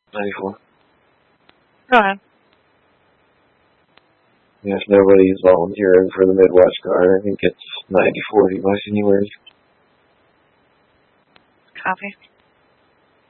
94. Go ahead. If nobody's volunteering for the Midwest car, I think it's 94 if you buy anywhere. Copy.